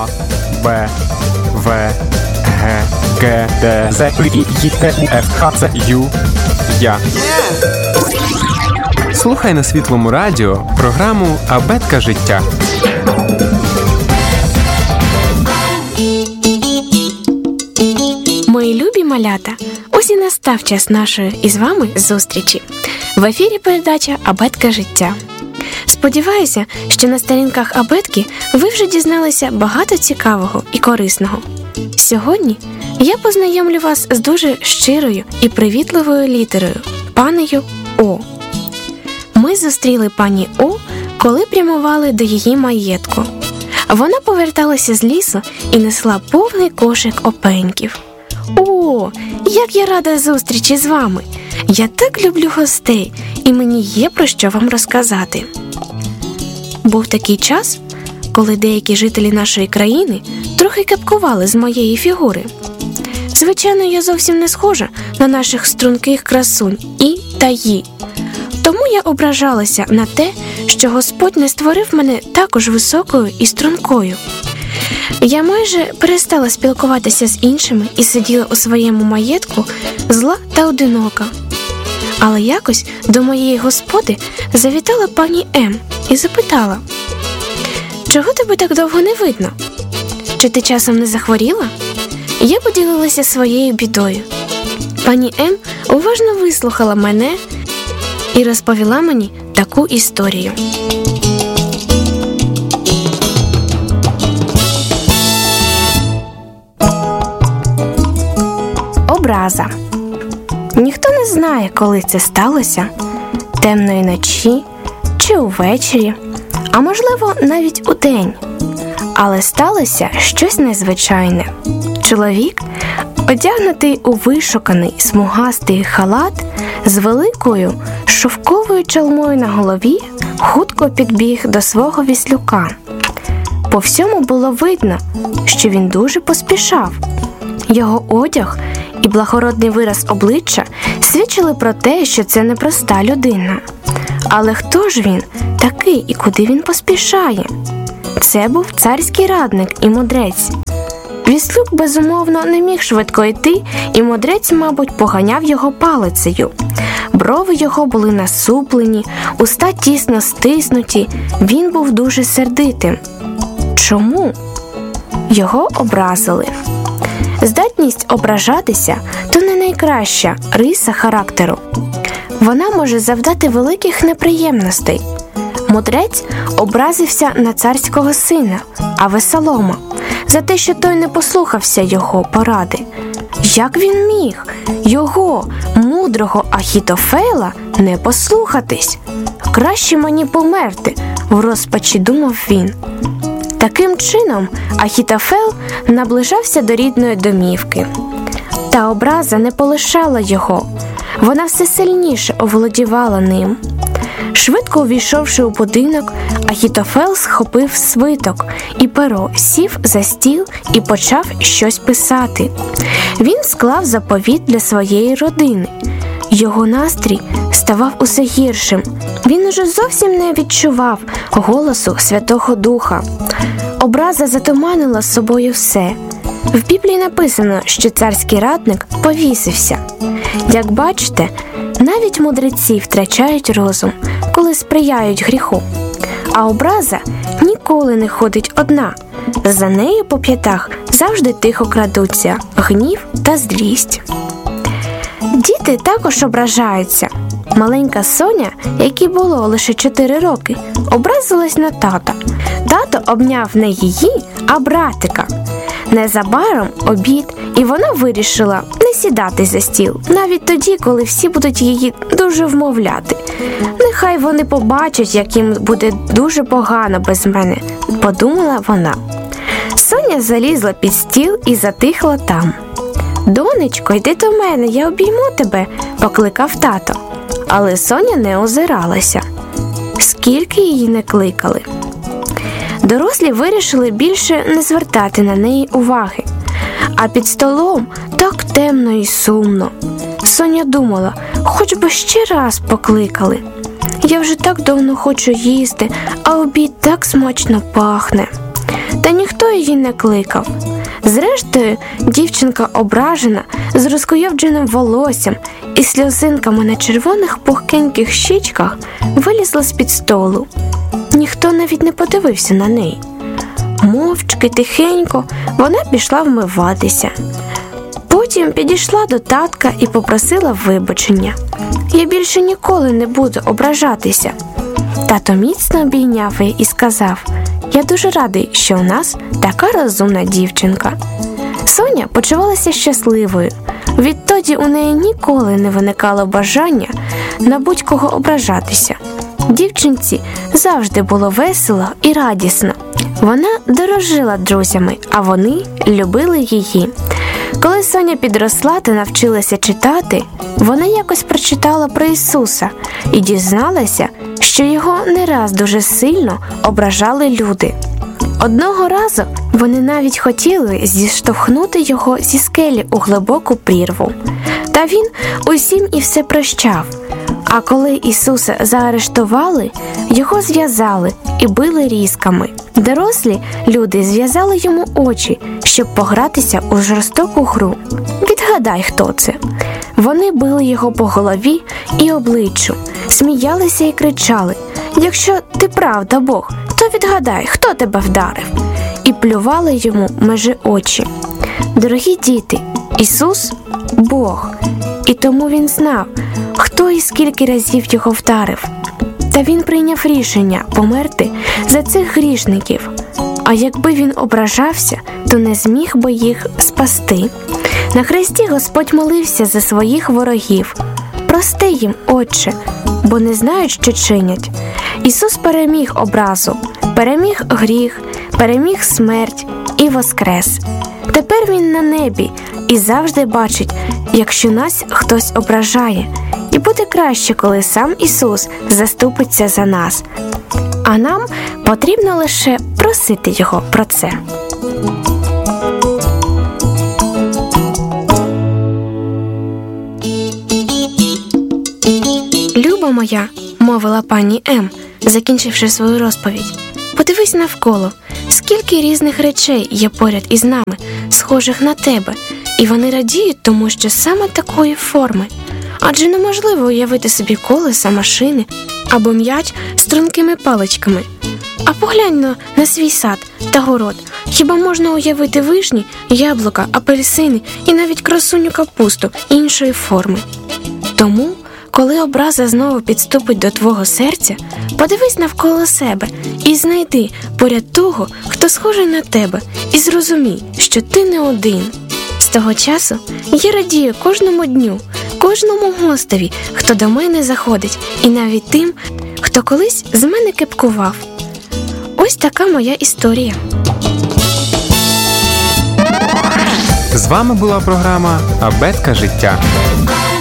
Б, В, Г, Г, Д, З, І, Т, У, Ф, Х, Ц, Ю, Я. Слухай на Світлому радіо програму «Абетка життя». Мої любі малята, ось і настав час нашої із вами зустрічі. В ефірі передача «Абетка життя». Сподіваюся, що на сторінках абетки ви вже дізналися багато цікавого і корисного. Сьогодні я познайомлю вас з дуже щирою і привітливою літерою – панею О. Ми зустріли пані О, коли прямували до її маєтку. Вона поверталася з лісу і несла повний кошик опеньків. О, як я рада зустрічі з вами! Я так люблю гостей, і мені є про що вам розказати. Був такий час, коли деякі жителі нашої країни трохи кепкували з моєї фігури. Звичайно, я зовсім не схожа на наших струнких красунь І та Ї. Тому я ображалася на те, що Господь не створив мене також високою і стрункою. Я майже перестала спілкуватися з іншими і сиділа у своєму маєтку зла та одинока. Але якось до моєї господи завітала пані М і запитала: «Чого тебе так довго не видно? Чи ти часом не захворіла?» Я поділилася своєю бідою. Пані М уважно вислухала мене і розповіла мені таку історію. Образа. Ніхто не знає, коли це сталося – темної ночі чи увечері, а можливо навіть удень. Але сталося щось незвичайне. Чоловік, одягнутий у вишуканий смугастий халат з великою шовковою чалмою на голові, хутко підбіг до свого віслюка. По всьому було видно, що він дуже поспішав. Його одяг і благородний вираз обличчя свідчили про те, що це непроста людина. Але хто ж він такий і куди він поспішає? Це був царський радник і мудрець. Віслюк, безумовно, не міг швидко йти, і мудрець, мабуть, поганяв його палицею. Брови його були насуплені, уста тісно стиснуті, він був дуже сердитим. Чому? Його образили. Здатність ображатися – то не найкраща риса характеру. Вона може завдати великих неприємностей. Мудрець образився на царського сина, Авесолома, за те, що той не послухався його поради. Як він міг його, мудрого Ахітофела, не послухатись? Краще мені померти, в розпачі думав він. Таким чином, Ахітофел наближався до рідної домівки. Та образа не полишала його. Вона все сильніше оволодівала ним. Швидко увійшовши у будинок, Ахітофел схопив свиток і перо, сів за стіл і почав щось писати. Він склав заповіт для своєї родини. Його настрій ставав усе гіршим. Він уже зовсім не відчував голосу Святого Духа. Образа затуманила собою все. В Біблії написано, що царський радник повісився. Як бачите, навіть мудреці втрачають розум, коли сприяють гріху. А образа ніколи не ходить одна. За нею по п'ятах завжди тихо крадуться гнів та злість. Діти також ображаються. Маленька Соня, якій було лише 4 роки, образилась на тата. Тато обняв не її, а братика. Незабаром обід, і вона вирішила не сідати за стіл, навіть тоді, коли всі будуть її дуже вмовляти. Нехай вони побачать, як їм буде дуже погано без мене, подумала вона. Соня залізла під стіл і затихла там. «Донечко, йди до мене, я обійму тебе», – покликав тато. Але Соня не озиралася. Скільки її не кликали. Дорослі вирішили більше не звертати на неї уваги. А під столом так темно і сумно. Соня думала, хоч би ще раз покликали. Я вже так давно хочу їсти, а обід так смачно пахне. та ніхто її не кликав. Зрештою, дівчинка ображена, з розкуйовдженим волоссям і сльозинками на червоних пухкеньких щічках вилізла з-під столу. Ніхто навіть не подивився на неї. Мовчки, тихенько вона пішла вмиватися. Потім підійшла до татка і попросила вибачення. «Я більше ніколи не буду ображатися». Тато міцно обійняв її і сказав: «Я дуже радий, що у нас така розумна дівчинка». Соня почувалася щасливою. Відтоді у неї ніколи не виникало бажання на будь-кого ображатися. Дівчинці завжди було весело і радісно. Вона дорожила друзями, а вони любили її. Коли Соня підросла та навчилася читати, вона якось прочитала про Ісуса і дізналася, що його не раз дуже сильно ображали люди. Одного разу вони навіть хотіли зіштовхнути його зі скелі у глибоку прірву. Та він усім і все прощав. А коли Ісуса заарештували, його зв'язали і били різками. Дорослі люди зв'язали йому очі, щоб погратися у жорстоку гру. Відгадай, хто це. Вони били його по голові і обличчю, сміялися і кричали: «Якщо ти правда Бог, то відгадай, хто тебе вдарив?» І плювали йому межі очі. Дорогі діти, Ісус – Бог, і тому Він знав, хто і скільки разів його вдарив. Та Він прийняв рішення померти за цих грішників. А якби Він ображався, то не зміг би їх спасти. На хресті Господь молився за своїх ворогів: «Прости їм, Отче, бо не знають, що чинять». Ісус переміг образу, переміг гріх, переміг смерть і воскрес. Тепер Він на небі і завжди бачить, якщо нас хтось ображає. І буде краще, коли сам Ісус заступиться за нас. А нам потрібно лише просити Його про це. «Люба моя», – мовила пані М, закінчивши свою розповідь, «подивись навколо, скільки різних речей є поряд із нами, схожих на тебе, і вони радіють тому, що саме такої форми. Адже неможливо уявити собі колеса, машини або м'яч з тонкими паличками. А поглянь на свій сад та город. Хіба можна уявити вишні, яблука, апельсини і навіть красуню капусту іншої форми? Тому, коли образа знову підступить до твого серця, подивись навколо себе і знайди поряд того, хто схожий на тебе, і зрозумій, що ти не один. З того часу я радію кожному дню, кожному гостеві, хто до мене заходить, і навіть тим, хто колись з мене кепкував. Ось така моя історія». З вами була програма «Абетка життя».